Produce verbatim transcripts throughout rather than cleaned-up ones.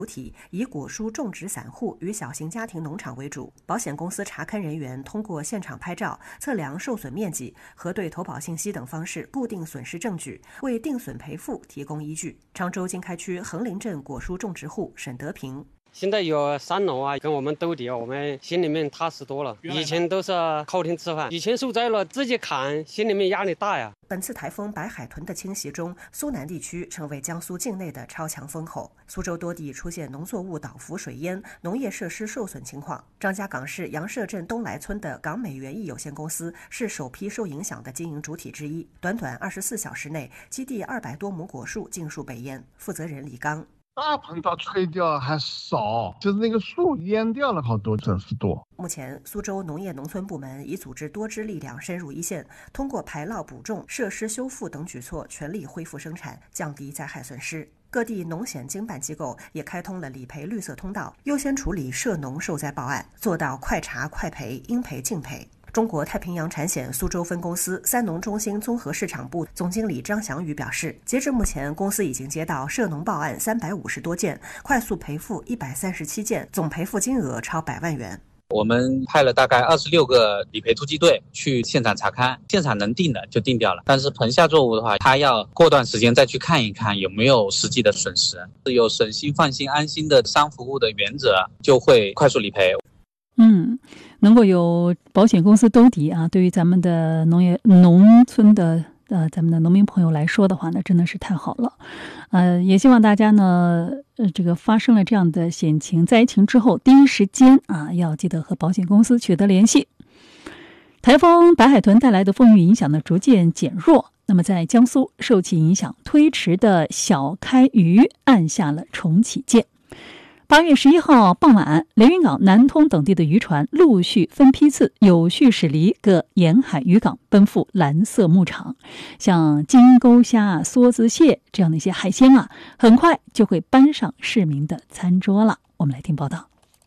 主体以果蔬种植散户与小型家庭农场为主，保险公司查勘人员通过现场拍照、测量受损面积、核对投保信息等方式固定损失证据，为定损赔付提供依据。常州经开区横林镇果蔬种植户沈德平。 现在有三农啊，跟我们兜底，我们心里面踏实多了。以前都是靠天吃饭，以前受灾了自己砍，心里面压力大呀。 本次台风白海豚的侵袭中，苏南地区成为江苏境内的超强风口，苏州多地出现农作物倒伏水淹、农业设施受损情况。张家港市杨舍镇东来村的港美园艺有限公司是首批受影响的经营主体之一，短短二十四小时内，基地二百多亩果树尽数被淹。负责人李刚。 大棚到吹掉还少，就是那个树淹掉了好多，真是多。 目前，苏州农业农村部门已组织多支力量深入一线，通过排涝补种、设施修复等举措，全力恢复生产，降低灾害损失。各地农险经办机构也开通了理赔绿色通道，优先处理涉农受灾报案，做到快查快赔，应赔尽赔。中国太平洋产险苏州分公司三农中心综合市场部总经理张祥宇表示，截至目前，公司已经接到涉农报案三百五十多件，快速赔付一百三十七件，总赔付金额超百万元。 我们派了大概二十六个理赔突击队去现场查勘，现场能定的就定掉了，但是棚下作物的话，它要过段时间再去看一看有没有实际的损失，有省心放心安心的商服务的原则，就会快速理赔。 嗯，能够有保险公司兜底啊，对于咱们的农业农村的呃咱们的农民朋友来说的话呢，真的是太好了。呃，也希望大家呢，呃，这个发生了这样的险情灾情之后，第一时间啊，要记得和保险公司取得联系。台风白海豚带来的风雨影响呢，逐渐减弱。那么在江苏受其影响推迟的小开渔按下了重启键。八月十一号傍晚，连云港、南通等地的渔船陆续分批次有序驶离各沿海渔港，奔赴蓝色牧场。像金钩虾、梭子蟹这样的一些海鲜啊，很快就会搬上市民的餐桌了。我们来听报道。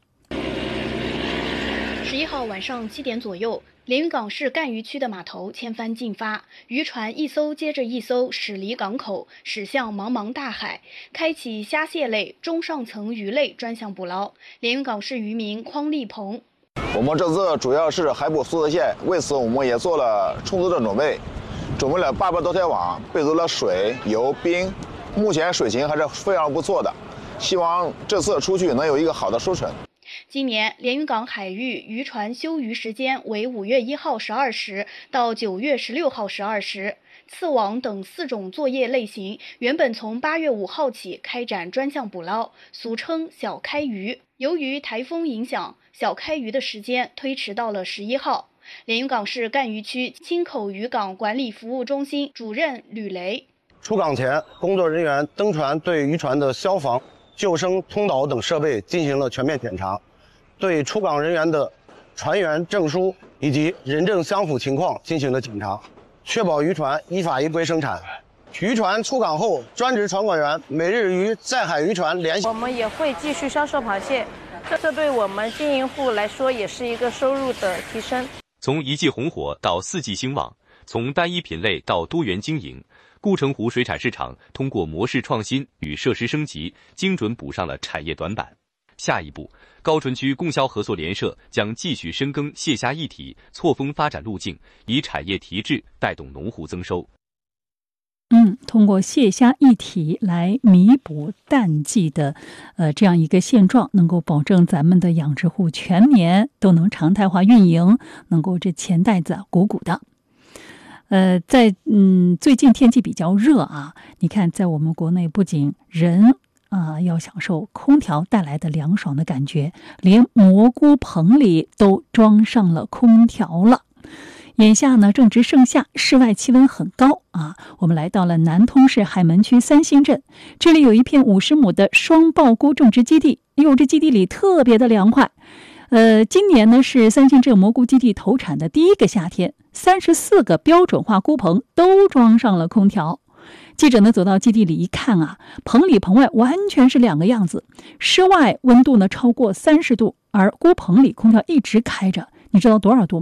十一号晚上七点左右，连云港市赣榆区的码头千帆竞发，渔船一艘接着一艘驶离港口，驶向茫茫大海，开启虾蟹类、中上层鱼类专项捕捞。连云港市渔民匡立鹏： 我们这次主要是海捕梭子蟹，为此我们也做了充足的准备，准备了八百多条网，备足了水、油、冰。目前水情还是非常不错的，希望这次出去能有一个好的收成。 今年连云港海域渔船休渔时间为五月一号十二时到九月十六号十二时。刺网等四种作业类型原本从八月五号起开展专项捕捞，俗称小开渔。由于台风影响，小开渔的时间推迟到了十一号。连云港市赣榆区青口渔港管理服务中心主任吕雷： 出港前，工作人员登船对渔船的消防、救生、通导等设备进行了全面检查，对出港人员的船员证书以及人证相符情况进行了检查，确保渔船依法依规生产。渔船出港后，专职船管员每日与在海渔船联系。 我们也会继续销售螃蟹，这对我们经营户来说也是一个收入的提升。 从一季红火到四季兴旺，从单一品类到多元经营，护城湖水产市场通过模式创新与设施升级，精准补上了产业短板。下一步，高淳区供销合作联社将继续深耕蟹虾一体错峰发展路径，以产业提质带动农户增收。 嗯，通过蟹虾一体来弥补淡季的呃这样一个现状，能够保证咱们的养殖户全年都能常态化运营，能够这钱袋子鼓鼓的。呃，在嗯最近天气比较热啊，你看在我们国内不仅人啊、呃，要享受空调带来的凉爽的感觉，连蘑菇棚里都装上了空调了。眼下呢，正值盛夏，室外气温很高啊。我们来到了南通市海门区三星镇，这里有一片五十亩的双鲍菇种植基地。哎呦，这基地里特别的凉快。呃，今年呢是三星镇蘑菇基地投产的第一个夏天，三十四个标准化菇棚都装上了空调。记者呢走到基地里一看啊，棚里棚外完全是两个样子。室外温度呢超过三十度，而菇棚里空调一直开着，你知道多少度吗？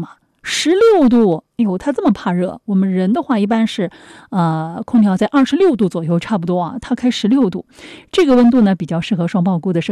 十六度，哎呦，它这么怕热。我们人的话一般是，呃，空调在二十六度左右差不多啊，它开十六度，这个温度呢比较适合双胞菇的生